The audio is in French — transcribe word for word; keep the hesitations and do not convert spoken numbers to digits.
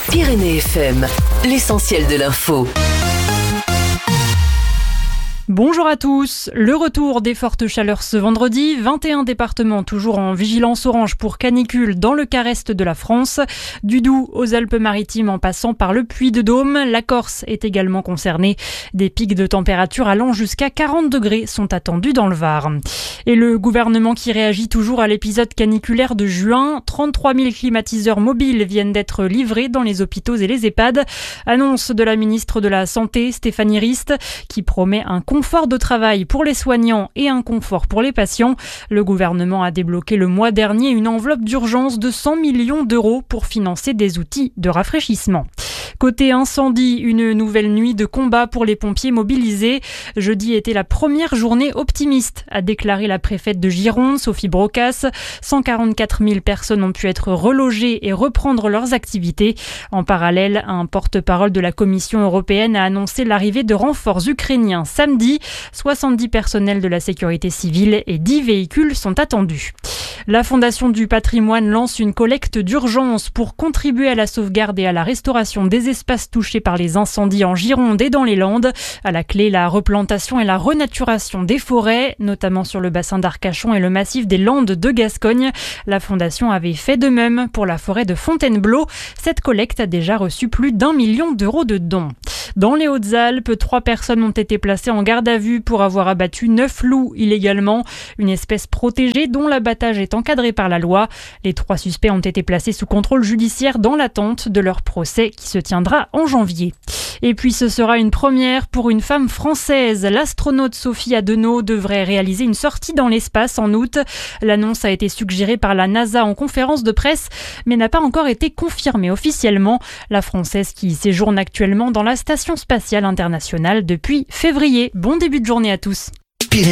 Pyrénées F M, l'essentiel de l'info. Bonjour à tous. Le retour des fortes chaleurs ce vendredi. vingt et un départements toujours en vigilance orange pour canicule dans le quart est de la France. Du Doubs aux Alpes-Maritimes en passant par le Puy-de-Dôme. La Corse est également concernée. Des pics de température allant jusqu'à quarante degrés sont attendus dans le Var. Et le gouvernement qui réagit toujours à l'épisode caniculaire de juin. trente-trois mille climatiseurs mobiles viennent d'être livrés dans les hôpitaux et les EHPAD. Annonce de la ministre de la Santé, Stéphanie Rist, qui promet un confort de travail pour les soignants et un confort pour les patients. Le gouvernement a débloqué le mois dernier une enveloppe d'urgence de cent millions d'euros pour financer des outils de rafraîchissement. Côté incendie, une nouvelle nuit de combat pour les pompiers mobilisés. Jeudi était la première journée optimiste, a déclaré la préfète de Gironde, Sophie Brocas. cent quarante-quatre mille personnes ont pu être relogées et reprendre leurs activités. En parallèle, un porte-parole de la Commission européenne a annoncé l'arrivée de renforts ukrainiens samedi. soixante-dix personnels de la sécurité civile et dix véhicules sont attendus. La Fondation du patrimoine lance une collecte d'urgence pour contribuer à la sauvegarde et à la restauration des espaces touchés par les incendies en Gironde et dans les Landes. À la clé, la replantation et la renaturation des forêts, notamment sur le bassin d'Arcachon et le massif des Landes de Gascogne. La Fondation avait fait de même pour la forêt de Fontainebleau. Cette collecte a déjà reçu plus d'un million d'euros de dons. Dans les Hautes-Alpes, trois personnes ont été placées en garde à vue pour avoir abattu neuf loups illégalement, une espèce protégée dont l'abattage est encadré par la loi. Les trois suspects ont été placés sous contrôle judiciaire dans l'attente de leur procès qui se tiendra en janvier. Et puis ce sera une première pour une femme française. L'astronaute Sophie Adenau devrait réaliser une sortie dans l'espace en août. L'annonce a été suggérée par la NASA en conférence de presse, mais n'a pas encore été confirmée officiellement. La Française qui séjourne actuellement dans la Station spatiale internationale depuis février. Bon début de journée à tous.